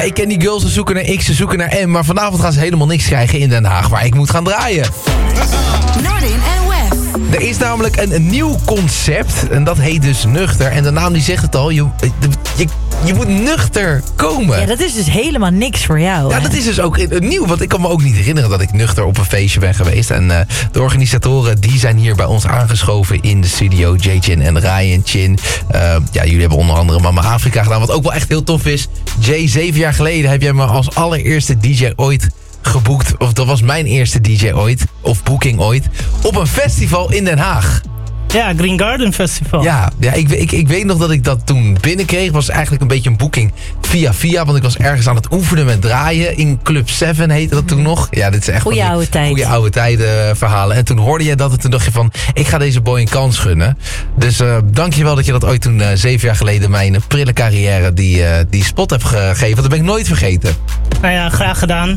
ik ken die girls, ze zoeken naar X, ze zoeken naar M. Maar vanavond gaan ze helemaal niks krijgen in Den Haag waar ik moet gaan draaien. Nardin en Wef. Er is namelijk een nieuw concept en dat heet dus Nuchter. En de naam die zegt het al, je moet nuchter komen. Ja, dat is dus helemaal niks voor jou. Ja, hè? dat is dus ook nieuw, want ik kan me ook niet herinneren dat ik nuchter op een feestje ben geweest. En de organisatoren die zijn hier bij ons aangeschoven in de studio. Jay-Chin en Ryan Chin. Jullie hebben onder andere Mama Afrika gedaan, wat ook wel echt heel tof is. Jay, 7 jaar geleden heb jij me als allereerste DJ ooit geboekt. Of dat was mijn eerste DJ ooit, of boeking ooit, op een festival in Den Haag. Ja, Green Garden Festival. Ja, ik weet nog dat ik dat toen binnenkreeg. Was eigenlijk een beetje een boeking via. Want ik was ergens aan het oefenen met draaien. In Club 7 heette dat toen nog. Ja, dit is echt Goeie oude tijd. Goeie oude tijden verhalen. En toen hoorde je dat en toen dacht je van, ik ga deze boy een kans gunnen. Dus dankjewel dat je dat ooit toen 7 jaar geleden mijn prille carrière die spot hebt gegeven. Dat ben ik nooit vergeten. Nou ja, graag gedaan.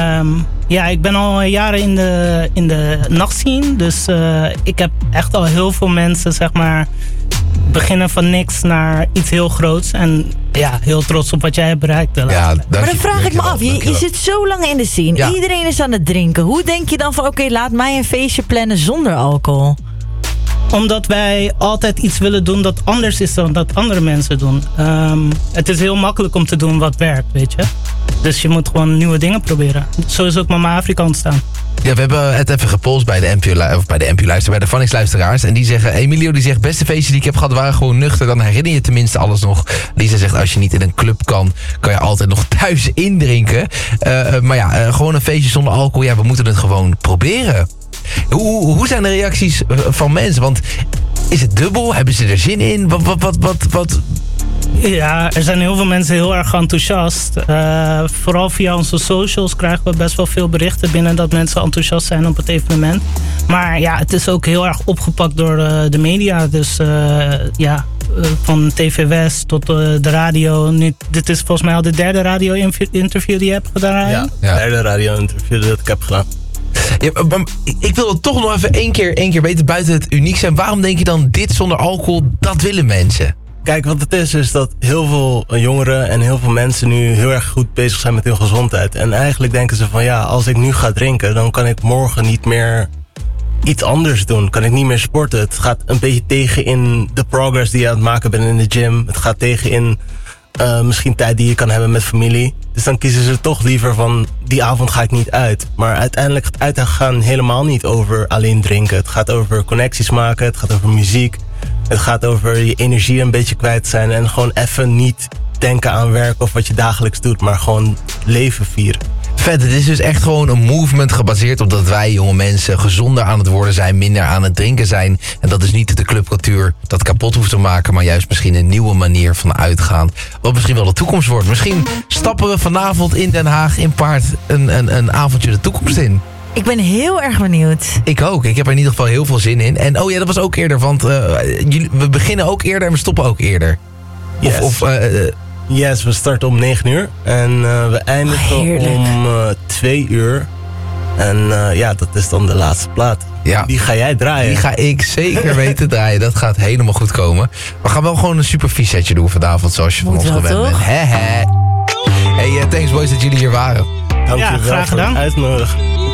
Ik ben al jaren in de nachtscene. Dus ik heb echt al heel veel mensen, zeg maar, beginnen van niks naar iets heel groots. En ja, heel trots op wat jij hebt bereikt. Maar dan vraag ik me af, je zit zo lang in de scene. Ja. Iedereen is aan het drinken. Hoe denk je dan van, oké, laat mij een feestje plannen zonder alcohol? Omdat wij altijd iets willen doen dat anders is dan dat andere mensen doen. Het is heel makkelijk om te doen wat werkt, weet je. Dus je moet gewoon nieuwe dingen proberen. Zo is ook Mama Afrika ontstaan. Ja, we hebben het even gepolst bij de NPO-luisteraars, bij de Phonics-luisteraars. En die zeggen, Emilio die zegt, beste feestjes die ik heb gehad waren gewoon nuchter. Dan herinner je tenminste alles nog. Lisa zegt, als je niet in een club kan je altijd nog thuis indrinken. Gewoon een feestje zonder alcohol, ja, we moeten het gewoon proberen. Hoe zijn de reacties van mensen? Want is het dubbel? Hebben ze er zin in? Wat? Ja, er zijn heel veel mensen heel erg enthousiast. Vooral via onze socials krijgen we best wel veel berichten binnen dat mensen enthousiast zijn op het evenement. Maar ja, het is ook heel erg opgepakt door de media. Dus van TV West tot de radio. Nu, dit is volgens mij al de derde radio-interview die je hebt gedaan. Ja, derde radio-interview dat ik heb gedaan. Ja, maar ik wil het toch nog even één keer weten buiten het uniek zijn. Waarom denk je dan dit zonder alcohol, dat willen mensen? Kijk, wat het is dat heel veel jongeren en heel veel mensen nu heel erg goed bezig zijn met hun gezondheid. En eigenlijk denken ze van ja, als ik nu ga drinken, dan kan ik morgen niet meer iets anders doen. Kan ik niet meer sporten. Het gaat een beetje tegen in de progress die je aan het maken bent in de gym. Het gaat tegen in misschien tijd die je kan hebben met familie. Dus dan kiezen ze toch liever van, die avond ga ik niet uit. Maar uiteindelijk gaat uitgaan helemaal niet over alleen drinken. Het gaat over connecties maken, het gaat over muziek. Het gaat over je energie een beetje kwijt zijn. En gewoon even niet denken aan werk of wat je dagelijks doet. Maar gewoon leven vieren. Vet, het is dus echt gewoon een movement gebaseerd op dat wij jonge mensen gezonder aan het worden zijn, minder aan het drinken zijn. En dat is niet de clubcultuur dat kapot hoeft te maken, maar juist misschien een nieuwe manier van uitgaan. Wat misschien wel de toekomst wordt. Misschien stappen we vanavond in Den Haag in paard een avondje de toekomst in. Ik ben heel erg benieuwd. Ik ook. Ik heb er in ieder geval heel veel zin in. En oh ja, dat was ook eerder, want we beginnen ook eerder en we stoppen ook eerder. Yes. Yes, we starten om 9 uur en we eindigen om 2 uur. En dat is dan de laatste plaat. Ja. Die ga jij draaien. Die ga ik zeker weten draaien. Dat gaat helemaal goed komen. We gaan wel gewoon een super vies setje doen vanavond, zoals je van ons gewend bent. Hey, thanks boys dat jullie hier waren. Dank je wel graag voor het gedaan. uitnodigen.